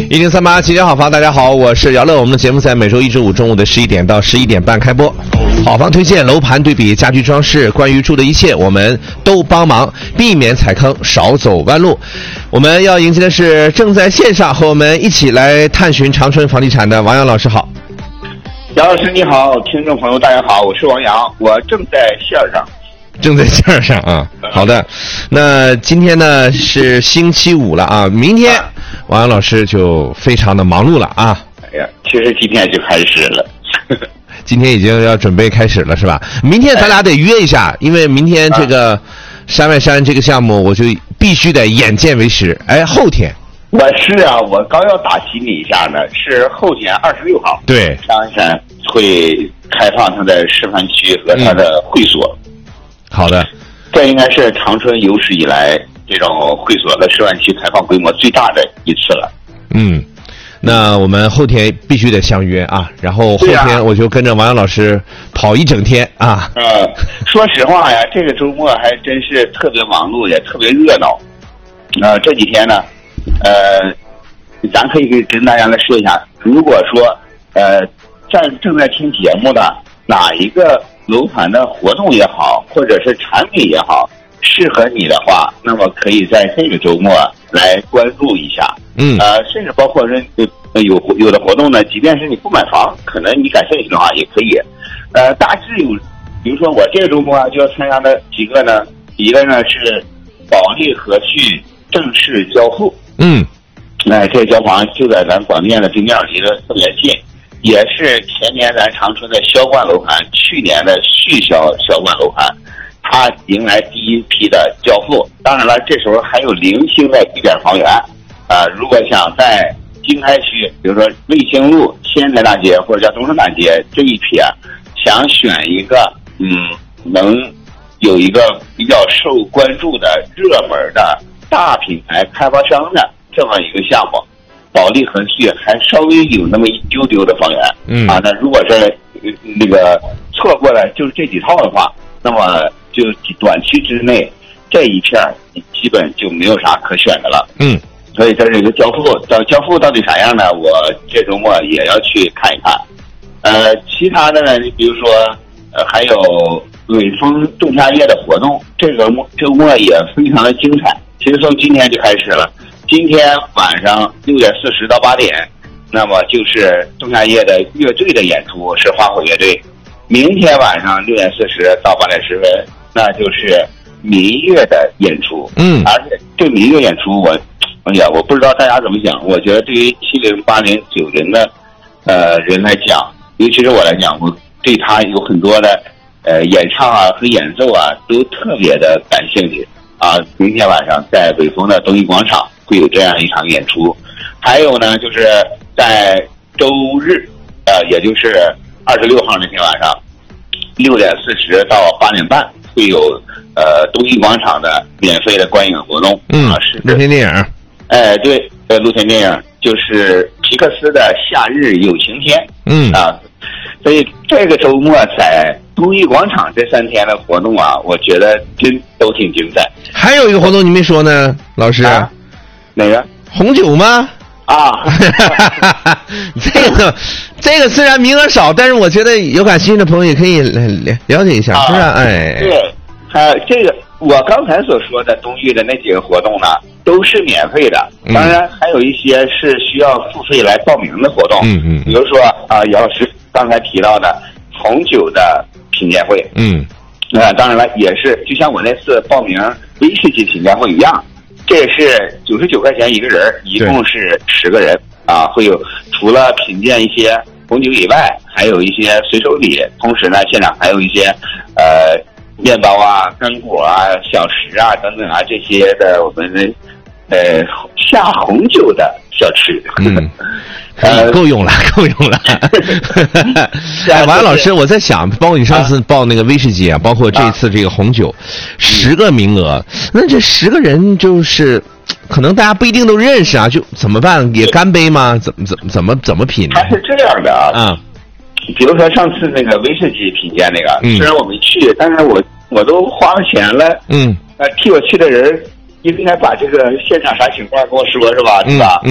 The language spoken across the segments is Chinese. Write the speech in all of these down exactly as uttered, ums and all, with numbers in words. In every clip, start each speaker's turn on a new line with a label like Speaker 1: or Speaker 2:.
Speaker 1: 一零三八，集结好房，大家好，我是姚乐。我们的节目在每周一至五中午的十一点到十一点半开播。好房推荐、楼盘对比、家居装饰，关于住的一切，我们都帮忙，避免踩坑，少走弯路。我们要迎接的是正在线上和我们一起来探寻长春房地产的王阳老师，好。
Speaker 2: 姚老师你好，听众朋友大家好，我是王阳，我正在线上。
Speaker 1: 正在线上啊，好的。那今天呢是星期五了啊，明天王阳老师就非常的忙碌了啊。
Speaker 2: 哎呀，其实今天就开始了。
Speaker 1: 今天已经要准备开始了是吧？明天咱俩得约一下，因为明天这个山外山这个项目我就必须得眼见为实。哎，后天
Speaker 2: 我是啊，我刚要打击你一下呢，是后天二十六号，
Speaker 1: 对，
Speaker 2: 山外山会开放它的示范区和它的会所。
Speaker 1: 嗯好的，
Speaker 2: 这应该是长春有史以来这种会所的示范区开放规模最大的一次了。
Speaker 1: 嗯，那我们后天必须得相约啊，然后后天我就跟着王阳老师跑一整天啊。
Speaker 2: 呃，说实话呀，这个周末还真是特别忙碌，也特别热闹。呃，这几天呢，呃，咱可以跟大家来说一下，如果说呃在正在听节目的哪一个楼盘的活动也好，或者是产品也好，适合你的话，那么可以在这个周末来关注一下。
Speaker 1: 嗯，
Speaker 2: 呃，甚至包括人有有的活动呢，即便是你不买房，可能你感兴趣的话也可以。呃，大致有，比如说我这个周末啊就要参加的几个呢，一个呢是保利和序正式交付。
Speaker 1: 嗯，
Speaker 2: 哎、呃，这个交房就在咱广电的对面，离得特别近。也是前年咱长春的销冠楼盘，去年的续销销冠楼盘，它迎来第一批的交付。当然了，这时候还有零星的一点房源。啊、呃，如果想在经开区，比如说卫星路、仙台大街或者叫东胜大街这一批啊，想选一个嗯能有一个比较受关注的热门的大品牌开发商的这么一个项目。保利和序还稍微有那么一丢丢的房源，嗯啊，那如果是那个错过了就是这几套的话，那么就短期之内这一片基本就没有啥可选的了，嗯，所以这是一个交付，到交付到底啥样呢？我这周末也要去看一看。呃，其他的呢，你比如说呃还有伟峰仲夏夜的活动，这个周末也非常的精彩。其实从今天就开始了。今天晚上六点四十到八点，那么就是仲夏夜的乐队的演出，是花火乐队。明天晚上六点四十到八点十分，那就是民乐的演出。嗯，而且这民乐演出我，哎呀，我不知道大家怎么想。我觉得对于七零、八零、九零的呃人来讲，尤其是我来讲，我对他有很多的呃演唱啊和演奏啊都特别的感兴趣啊。明天晚上在北丰的东一广场会有这样一场演出。还有呢，就是在周日，呃，也就是二十六号那天晚上，六点四十到八点半会有呃东一广场的免费的观影活动。嗯，啊，是
Speaker 1: 露天电影。
Speaker 2: 哎，对，呃，露天电影就是皮克斯的《夏日有晴天》。嗯啊，所以这个周末在东一广场这三天的活动啊，我觉得真都挺精彩。
Speaker 1: 还有一个活动你没说呢，老师。啊，
Speaker 2: 哪个？
Speaker 1: 红酒吗？啊，这个这个虽然名额少，但是我觉得有感兴趣的朋友也可以了了解一下，是吧？啊，哎，
Speaker 2: 对，呃，这个我刚才所说的东域的那几个活动呢，都是免费的，当然还有一些是需要付费来报名的活动。嗯嗯，比如说啊，姚老师刚才提到的红酒的品鉴会。嗯，呃，当然了，也是就像我那次报名威士忌品鉴会一样。这也是九十九块钱一个人，一共是十个人啊。会有除了品鉴一些红酒以外，还有一些随手礼。同时呢，现场还有一些呃面包啊、干果啊、小食啊等等啊这些的我们的呃下红酒的小吃。嗯，
Speaker 1: 呃，够用了，够用了。哎，王老师，我在想，包括你上次报那个威士忌啊，包括这次这个红酒，十个名额，那这十个人就是可能大家不一定都认识啊，就怎么办？也干杯吗？怎么怎么怎么怎么品呢？
Speaker 2: 它是这样的啊，嗯，比如说上次那个威士忌品鉴那个，嗯、虽然我没去，但是我我都花了钱了，嗯，呃，替我去的人应该把这个现场啥情况跟我说，是吧？对吧？嗯。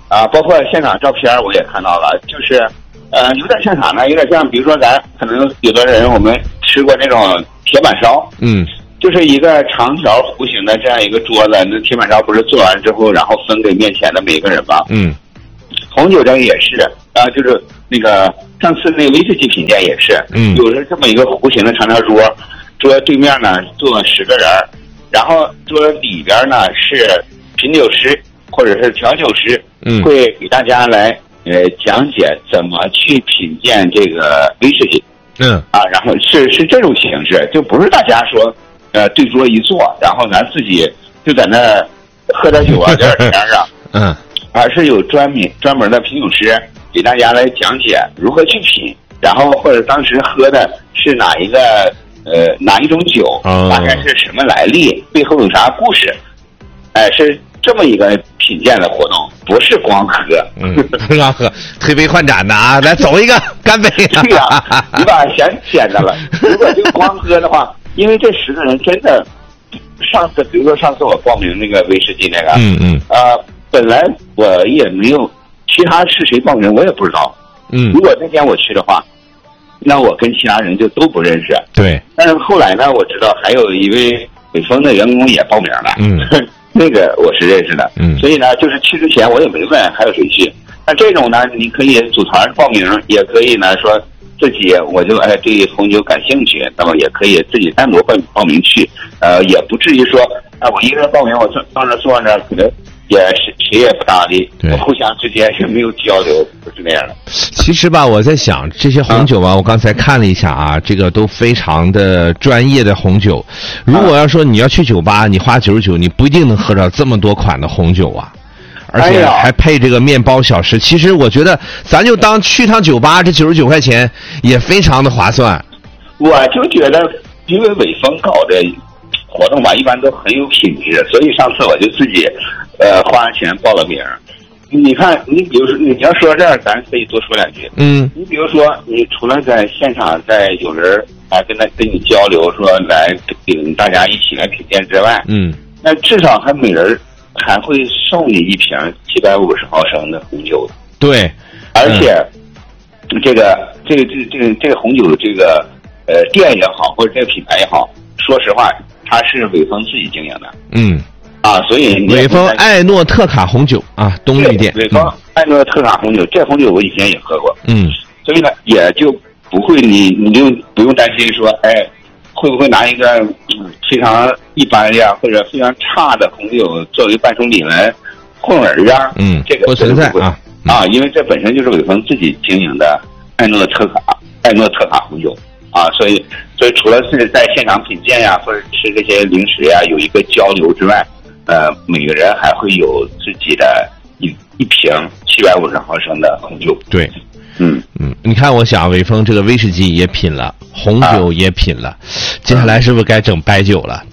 Speaker 2: 啊，包括现场照片我也看到了，就是呃有点像啥呢？有点像，比如说咱可能有的人我们吃过那种铁板烧，
Speaker 1: 嗯，
Speaker 2: 就是一个长条弧形的这样一个桌子，那铁板烧不是做完之后，然后分给面前的每个人吗？
Speaker 1: 嗯，
Speaker 2: 红酒这个也是啊，就是那个上次那个威士忌品鉴也是，
Speaker 1: 嗯，
Speaker 2: 有着这么一个弧形的长条桌，桌对面呢坐十个人，然后桌里边呢是品酒师或者是调酒师，
Speaker 1: 嗯，
Speaker 2: 会给大家来呃讲解怎么去品鉴这个威士忌，
Speaker 1: 嗯
Speaker 2: 啊，然后是是这种形式，就不是大家说呃对桌一坐，然后咱自己就在那喝点酒啊聊点天啊，
Speaker 1: 嗯，
Speaker 2: 而是有专门专门的品酒师给大家来讲解如何去品，然后或者当时喝的是哪一个呃哪一种酒，
Speaker 1: 哦，
Speaker 2: 大概是什么来历，背后有啥故事，哎，是这么一个品鉴的活动，不是光喝。
Speaker 1: 嗯，光喝，推杯换盏的啊，来走一个，干杯！
Speaker 2: 对呀、啊，你把嫌简单了。如果就光喝的话，因为这十个人真的，上次比如说上次我报名那个威士忌那个，
Speaker 1: 嗯嗯，
Speaker 2: 呃，本来我也没有，其他是谁报名我也不知道。
Speaker 1: 嗯，
Speaker 2: 如果那天我去的话，那我跟其他人就都不认识。
Speaker 1: 对。
Speaker 2: 但是后来呢，我知道还有一位北风的员工也报名了。
Speaker 1: 嗯。
Speaker 2: 那个我是认识的，
Speaker 1: 嗯，
Speaker 2: 所以呢，就是去之前我也没问还有谁去。那这种呢，你可以组团报名，也可以呢说自己我就哎对红酒感兴趣，那么也可以自己单独报报名去，呃，也不至于说啊我一个人报名我坐到那坐那可能也是谁也不搭理，我互相之间也没有交流，不是那样的。
Speaker 1: 其实吧，我在想这些红酒吧，啊、我刚才看了一下啊，这个都非常的专业的红酒。如果要说你要去酒吧，你花九十九，你不一定能喝到这么多款的红酒啊，而且还配这个面包小食。其实我觉得，咱就当去趟酒吧，这九十九块钱也非常的划算。
Speaker 2: 我就觉得，因为伟峰搞的活动吧，一般都很有品质，所以上次我就自己。呃，花钱报了名。你看，你比如说，你要说到这儿，咱可以多说两句。
Speaker 1: 嗯，
Speaker 2: 你比如说，你除了在现场在有人啊跟他跟你交流，说来领大家一起来品鉴之外，
Speaker 1: 嗯，
Speaker 2: 那至少还每人还会送你一瓶七百五十毫升的红酒。
Speaker 1: 对，
Speaker 2: 而且、嗯、这个这个这这个这个红酒这个呃店也好，或者这个品牌也好，说实话，它是伟峰自己经营的。
Speaker 1: 嗯。
Speaker 2: 啊，所以
Speaker 1: 伟峰艾诺特卡红酒啊，东丽店。
Speaker 2: 伟峰艾诺特卡红酒，这红酒我以前也喝过。
Speaker 1: 嗯，
Speaker 2: 所以呢，也就不会你你就不用担心说，哎，会不会拿一个嗯非常一般呀或者非常差的红酒作为伴手礼来混儿啊？
Speaker 1: 嗯，
Speaker 2: 这个
Speaker 1: 不存在啊、
Speaker 2: 嗯、啊，因为这本身就是伟峰自己经营的艾诺特卡艾诺特卡红酒啊，所以所以除了是在现场品鉴呀或者吃这些零食呀有一个交流之外。呃，每个人还会有自己的一一瓶七百五十毫升的红酒。
Speaker 1: 对，
Speaker 2: 嗯
Speaker 1: 嗯，你看，我想伟峰这个威士忌也品了，红酒也品了，啊、接下来是不是该整白酒了？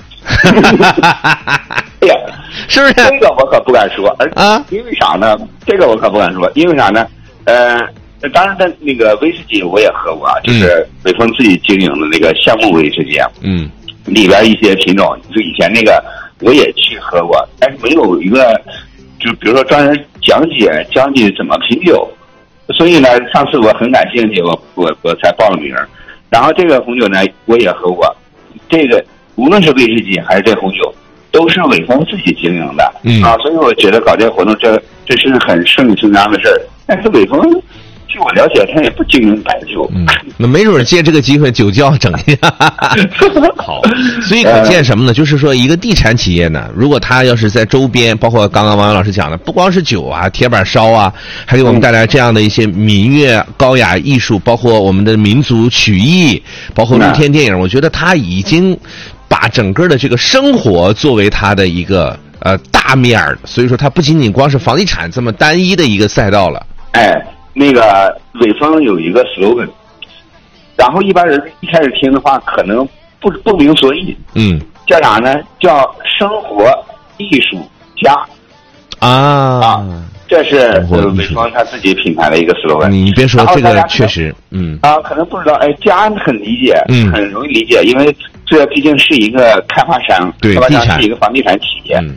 Speaker 2: 哎呀，
Speaker 1: 是不是？
Speaker 2: 这个我可不敢说，而
Speaker 1: 啊，
Speaker 2: 因为啥呢？这个我可不敢说，因为啥呢？呃，当然的那个威士忌我也喝过啊，就是伟峰自己经营的那个橡木威士忌啊，
Speaker 1: 嗯，
Speaker 2: 里边一些品种，就以前那个。我也去喝过，但是没有一个，就比如说专人讲解讲解怎么品酒，所以呢，上次我很感兴趣，我我我才报了名。然后这个红酒呢，我也喝过，这个无论是威士忌还是这红酒，都是伟峰自己经营的，
Speaker 1: 嗯
Speaker 2: 啊，所以我觉得搞这个活动，这这是很顺理成章的事儿。但是伟峰。据我了解，他也不经营白酒。
Speaker 1: 嗯，那没准借这个机会酒窖整一下。好，所以可见什么呢？就是说，一个地产企业呢，如果他要是在周边，包括刚刚王洋老师讲的，不光是酒啊、铁板烧啊，还给我们带来这样的一些民乐、高雅艺术，包括我们的民族曲艺，包括露天电影，我觉得他已经把整个的这个生活作为他的一个呃大面儿，所以说他不仅仅光是房地产这么单一的一个赛道了。
Speaker 2: 哎。那个伟峰有一个 slogan， 然后一般人一开始听的话，可能不不明所以。
Speaker 1: 嗯，
Speaker 2: 叫啥呢？叫生活艺术家
Speaker 1: 啊
Speaker 2: 啊，这是伟峰他自己品牌的一个 slogan。
Speaker 1: 你别说这个确实，嗯
Speaker 2: 啊，可能不知道，哎，家很理解，
Speaker 1: 嗯，
Speaker 2: 很容易理解，因为这毕竟是一个开发商，
Speaker 1: 对，
Speaker 2: 开发商是一个房地产企业。
Speaker 1: 嗯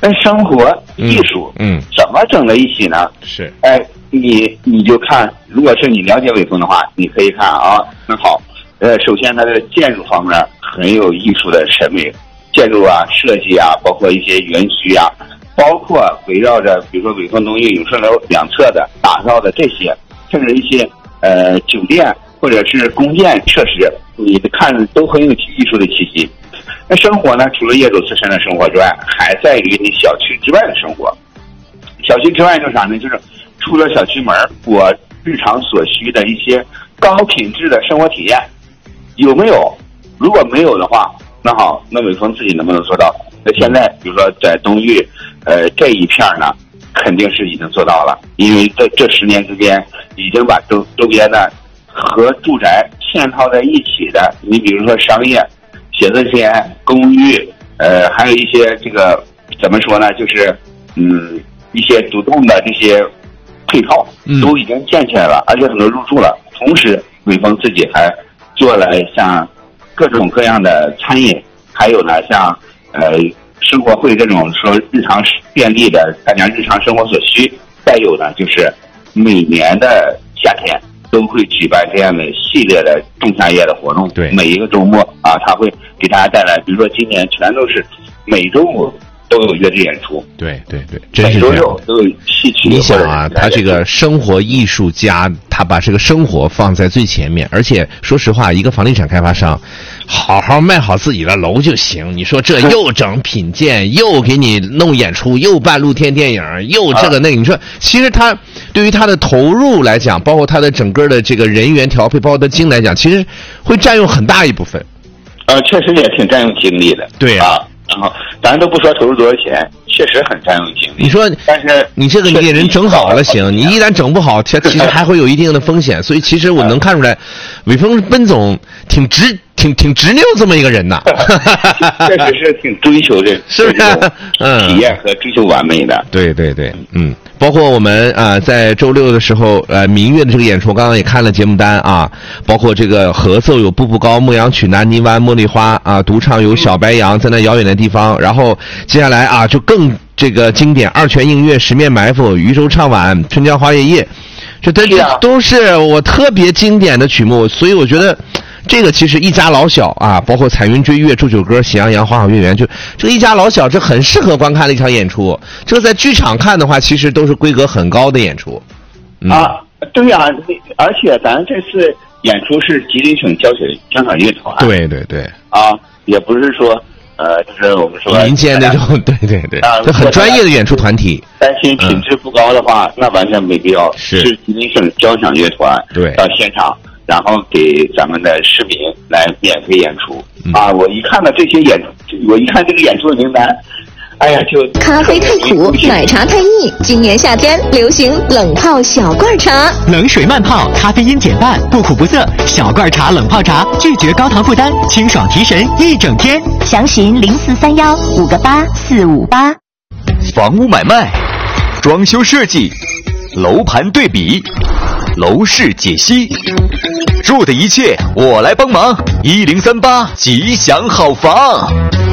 Speaker 2: 跟生活艺术，
Speaker 1: 嗯，嗯
Speaker 2: 怎么整在一起呢？
Speaker 1: 是，
Speaker 2: 哎，你你就看，如果是你了解伟峰的话，你可以看啊，那好，呃，首先它的建筑方面很有艺术的审美，建筑啊、设计啊，包括一些园区啊，包括围绕着比如说伟峰东翼永顺楼两侧的打造的这些，甚至一些呃酒店或者是公建设施，你看都很有艺术的气息。那生活呢，除了业主自身的生活之外，还在于你小区之外的生活。小区之外就是啥呢？就是出了小区门，我日常所需的一些高品质的生活体验有没有？如果没有的话，那好，那伟峰自己能不能做到？那现在比如说在东域，呃这一片呢，肯定是已经做到了，因为这这十年之间，已经把周周边的和住宅嵌套在一起的，你比如说商业、写字间、公寓，呃，还有一些这个怎么说呢？就是嗯，一些独栋的这些配套都已经建起来了，而且很多入住了。同时，伟峰自己还做了像各种各样的餐饮，还有呢像呃生活会这种说日常便利的大家日常生活所需。再有呢，就是每年的夏天都会举办这样的系列的仲夏夜的活动。
Speaker 1: 对，
Speaker 2: 每一个周末啊，他会给大家带来，比如说今年全都是每周五都有乐队演出。
Speaker 1: 对对对，真是这样。
Speaker 2: 每周六都有戏曲。
Speaker 1: 你想啊，他这个生活艺术家，他把这个生活放在最前面，而且说实话，一个房地产开发商，好好卖好自己的楼就行。你说这又整品鉴，又给你弄演出，又办露天电影，又这个那个，你说其实他对于他的投入来讲，包括他的整个的这个人员调配，包括他精来讲，其实会占用很大一部分。
Speaker 2: 呃，确实也挺占用精力的。
Speaker 1: 对
Speaker 2: 啊。然后，咱都不说投入多少钱，确实很占用精力。
Speaker 1: 你说，
Speaker 2: 但是
Speaker 1: 你这个你给人整好了行，你一旦整不好，它其实还会有一定的风险。所以其实我能看出来，伟峰奔总挺执、挺挺执拗这么一个人呐。
Speaker 2: 确实是挺追求的，
Speaker 1: 是不是？嗯，
Speaker 2: 体验和追求完美的。
Speaker 1: 对对对，嗯。包括我们啊、呃，在周六的时候，呃，民乐的这个演出，刚刚也看了节目单啊。包括这个合奏有《步步高》《牧羊曲》《南泥湾》《茉莉花》啊，独唱有小白杨在那遥远的地方。然后接下来啊，就更这个经典二泉映月、十面埋伏、渔舟唱晚、春江花月夜，这都都是我特别经典的曲目，所以我觉得。这个其实一家老小啊，包括彩云追月、祝酒歌、喜羊羊、花好月圆，就这个一家老小，这很适合观看的一场演出。这个在剧场看的话，其实都是规格很高的演出。
Speaker 2: 嗯、啊，对呀、啊，而且咱这次演出是吉林省交响交响乐团。
Speaker 1: 对对对。
Speaker 2: 啊，也不是说呃，就是我们说
Speaker 1: 民间那种，对对对，啊，就很专业的演出团体。
Speaker 2: 担心品质不高的话，嗯、那完全没必要。
Speaker 1: 是
Speaker 2: 是吉林省交响乐团
Speaker 1: 对
Speaker 2: 到现场。然后给咱们的市民来免费演出、
Speaker 1: 嗯、
Speaker 2: 啊！我一看到这些演出，我一看这个演出的名单，哎呀，就
Speaker 3: 咖啡太苦，奶茶太腻。今年夏天流行冷泡小罐茶，
Speaker 4: 冷水慢泡，咖啡因减半，不苦不涩。小罐茶冷泡茶，拒绝高糖负担，清爽提神一整天。
Speaker 3: 详询零四三幺五个八四五八。
Speaker 5: 房屋买卖、装修设计、楼盘对比、楼市解析，住的一切我来帮忙。一零三八吉祥好房。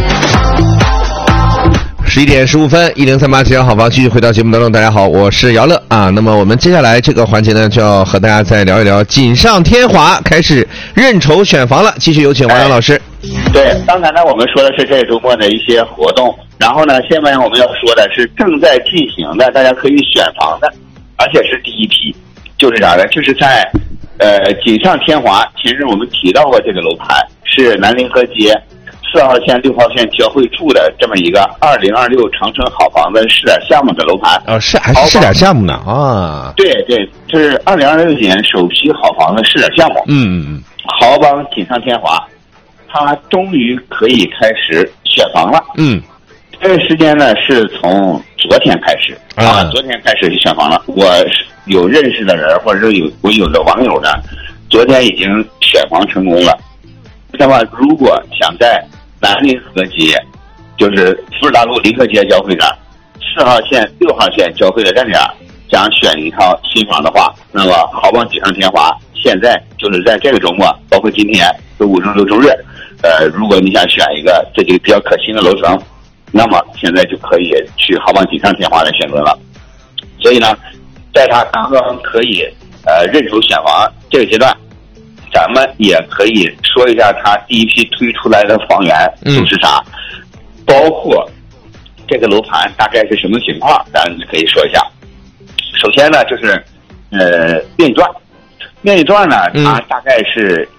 Speaker 1: 十一点十五分，一零三八吉祥好房继续回到节目当中。大家好，我是姚乐啊。那么我们接下来这个环节呢，就要和大家再聊一聊锦上添华，开始认筹选房了。继续有请王洋老师。
Speaker 2: 对，刚才呢我们说的是这周末的一些活动，然后呢，现在我们要说的是正在进行的，大家可以选房的，而且是第一批，就是啥呢？就是在呃锦上添华。前日我们提到过这个楼盘是南临河街四号线、六号线交汇处的这么一个二零二六长春好房子试点项目的楼盘。
Speaker 1: 哦，是还是试点项目呢？啊，
Speaker 2: 对对，这是二零二六年首批好房子试点项目。
Speaker 1: 嗯嗯嗯，
Speaker 2: 豪邦锦上添华，它终于可以开始选房了。
Speaker 1: 嗯，
Speaker 2: 这个时间呢是从昨天开始啊，昨天开始就选房了。我有认识的人，或者是有我有的网友呢，昨天已经选房成功了。那么，如果想在南临河街，就是福士大路临河街交汇站，四号线、六号线交汇的站点，想选一套新房的话，那么豪邦锦上添华现在就是在这个周末，包括今天周五、周六、周日，呃，如果你想选一个自己比较可心的楼层， 那么现在就可以去豪邦锦上添花来选择了。所以呢，在他刚刚可以呃认筹选房这个阶段，咱们也可以说一下他第一批推出来的房源都是啥，嗯、包括这个楼盘大概是什么情况，咱们可以说一下。首先呢，就是呃面积段，面积段呢，它大概是